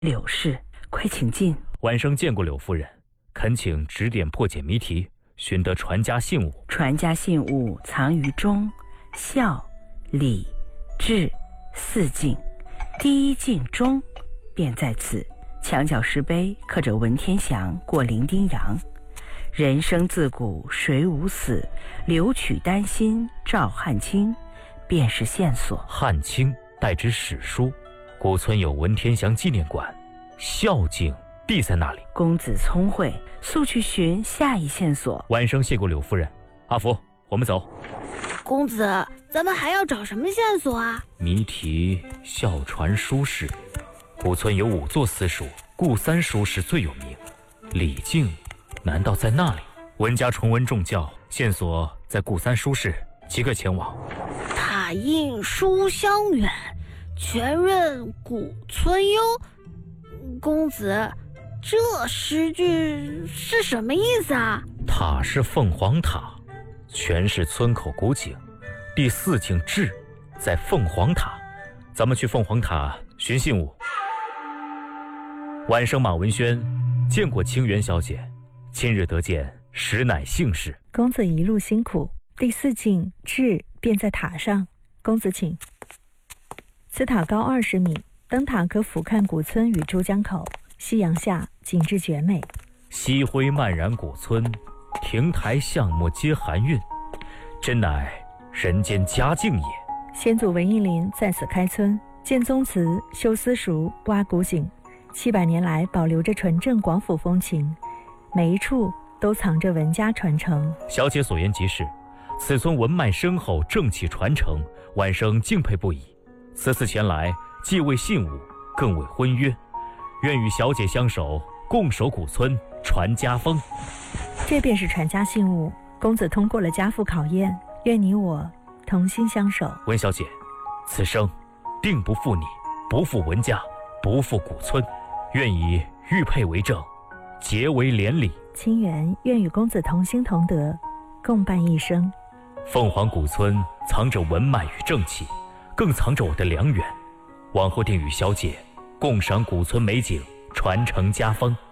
柳氏，快请进。 晚生见过柳夫人，恳请指点破解谜题，寻得传家信物。 传家信物藏于忠、孝、礼、智四境，第一境忠便在此。墙角石碑刻着文天祥过零丁洋，人生自古谁无死，留取丹心照汗青，便是线索。 汉卿代指史书，古村有文天祥纪念馆，孝敬必在那里。 公子聪慧，速去寻下一线索。 晚生谢过柳夫人。阿福，我们走。 公子，咱们还要找什么线索啊？ 谜题笑传书史，古村有5座私塾，顾三书史最有名。李靖难道在那里？文家崇文重教，线索在顾三书室，即刻前往。 塔印书香远，全任古村幽。公子，这诗句是什么意思啊？ 塔是凤凰塔，全是村口古井，第4境志在凤凰塔。咱们去凤凰塔寻信物。晚生马文轩见过清源小姐，今日得见，实乃幸事。 公子一路辛苦，第4境志便在塔上。公子请。此塔高20米，登塔可俯瞰古村与珠江口，夕阳下景致绝美。 夕晖漫然古村，亭台巷陌皆含韵，真乃人间佳境也。 先祖文应林在此开村，建宗祠，修私塾，挖古井，700年来保留着纯正广府风情，每一处都藏着文家传承。 小姐所言极是，此村文脉深厚，正气传承，晚生敬佩不已。此次前来，既为信物，更为婚约，愿与小姐相守，共守古村，传家风。 这便是传家信物，公子通过了家父考验，愿你我同心相守。 文小姐，此生定不负你，不负文家，不负古村，愿以玉佩为证，结为连理。 清源愿与公子同心同德，共伴一生。 凤凰古村藏着文脉与正气，更藏着我的良缘，往后定与小姐共赏古村美景，传承家风。